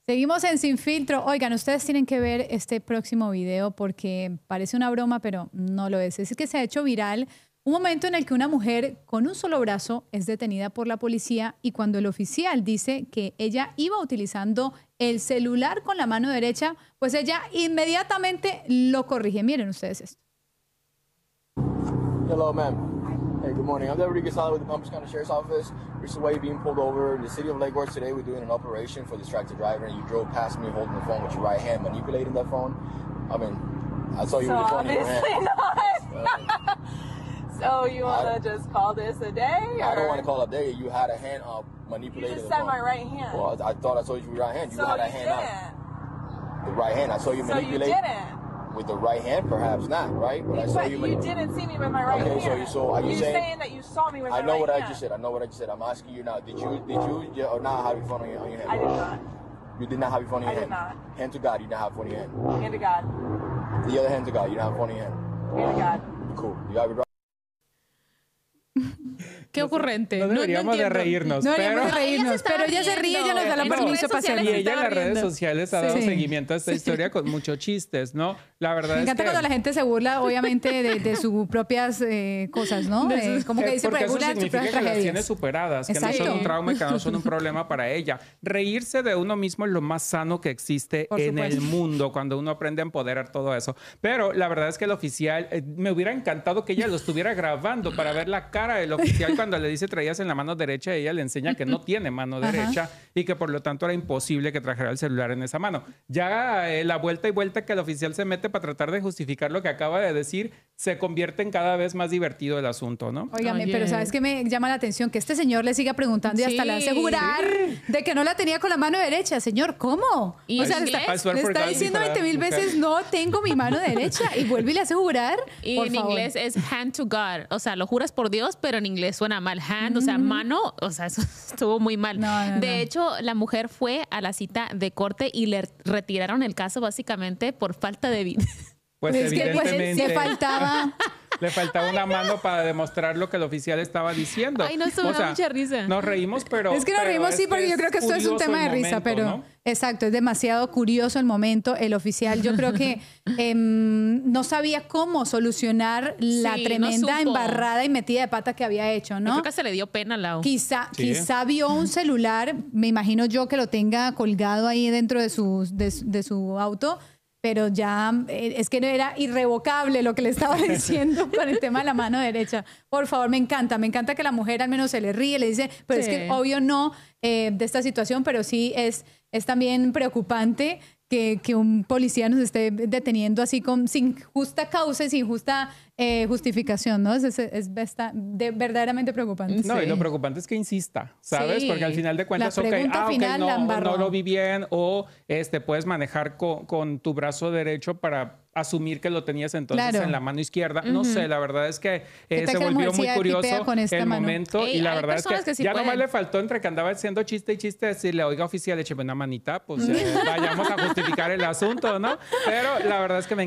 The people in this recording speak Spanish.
Seguimos en Sin Filtro. Oigan, ustedes tienen que ver este próximo video porque parece una broma, pero no lo es. Es que se ha hecho viral un momento en el que una mujer con un solo brazo es detenida por la policía y cuando el oficial dice que ella iba utilizando el celular con la mano derecha, pues ella inmediatamente lo corrige. Miren ustedes esto. Hello, ma'am. Hey, good morning. I'm Deputy Gasala with the Palm Beach County Sheriff's Office. Recently, you're being pulled over in the city of Lake Worth today. We're doing an operation for distracted driver, and you drove past me holding the phone with your right hand, manipulating that phone. I mean, I saw you with your phone in your hand. Not. So you want to just call this a day? I don't want to call it a day. You had a hand up manipulating You just the said phone. my right hand. Well, I thought I saw you with your right hand. You so had a you hand didn't. up. The right hand. I saw you So manipulate. you didn't. With the right hand, perhaps not, right? But I saw But you. you didn't see me with my right hand. Okay, so are you You're saying? saying that you saw me with my I know right what I hand. just said. I know what I just said. I'm asking you now. Did you or not have your phone on your hand? I did not. You did not have your phone in your I did hand? not. Hand to God, you did not have your phone in your hand. Hand to God. The other hand to God, you don't have your phone in your hand. Hand to God. Cool. You got it right. Qué ocurrente. No deberíamos de entiendo. reírnos, No pero... deberíamos de reírnos, Ella se pero estaba ella se ríe, ella riendo. nos da la En permiso redes para sociales Y hacerlo. ella en las redes riendo. sociales ha dado Sí. seguimiento a esta historia con muchos chistes, ¿no? La verdad Me es encanta que... cuando la gente se burla, obviamente, de sus propias cosas, ¿no? Como que dice, porque eso burla de sus significa propias que las tiene tragedias. superadas, que no Exacto. son un trauma y que no son un problema para ella. Reírse de uno mismo es lo más sano que existe Por en el supuesto. mundo, cuando uno aprende a empoderar todo eso. Pero la verdad es que el oficial, me hubiera encantado que ella lo estuviera grabando para ver la cara del oficial cuando le dice traías en la mano derecha, ella le enseña que no tiene mano Ajá. derecha y que por lo tanto era imposible que trajera el celular en esa mano. Ya la vuelta y vuelta que el oficial se mete para tratar de justificar lo que acaba de decir, se convierte en cada vez más divertido el asunto, ¿no? Óigame, Oye. pero ¿sabes qué me llama la atención? Que este señor le siga preguntando y hasta Sí. le hace jurar de que no la tenía con la mano derecha. Señor, ¿cómo? ¿Y O sea, en le está, inglés? I swear le for está God, diciendo dijo la 20.000 mujer. veces, no tengo mi mano derecha. Y vuelve y le hace jurar. Y Por en favor. inglés es hand to God. O sea, lo juras por Dios, pero en inglés suena mal. Hand, o sea, mano. O sea, eso estuvo muy mal. No. De hecho, la mujer fue a la cita de corte y le retiraron el caso básicamente por falta de vida. Pues Es que pues, evidentemente le faltaba... le faltaba una mano para demostrar lo que el oficial estaba diciendo. Ay, no, esto me da mucha risa. Nos reímos, pero... Es que nos pero reímos, sí, porque yo creo que esto es un curioso tema de el risa, momento, pero ¿no? exacto, es demasiado curioso el momento. El oficial, yo creo que no sabía cómo solucionar la Sí, no tremenda supo. embarrada y metida de pata que había hecho, Yo ¿no? creo que se le dio pena a Lau. Quizá Sí. vio un celular, me imagino yo que lo tenga colgado ahí dentro de su auto, pero ya es que no era irrevocable lo que le estaba diciendo con el tema de la mano derecha. Por favor, me encanta que la mujer al menos se le ríe, le dice, pero Sí. es que obvio no de esta situación, pero sí es también preocupante que un policía nos esté deteniendo así sin justa causa y sin justa justificación, ¿no? Es verdaderamente preocupante. No, Sí. y lo preocupante es que insista, ¿sabes? Sí. Porque al final de cuentas, La pregunta final la embarró. no lo vi bien, o puedes manejar con tu brazo derecho para asumir que lo tenías entonces Claro. en la mano izquierda. No sé, la verdad es que ¿Qué tal se que la volvió mujer muy sí curioso tipea con esta el mano? momento Ey, y la hay verdad es personas que sí ya nomás pueden. le faltó entre que andaba haciendo chiste y chiste decirle, oiga oficial, écheme una manita, pues vayamos a justificar el asunto, ¿no? Pero la verdad es que me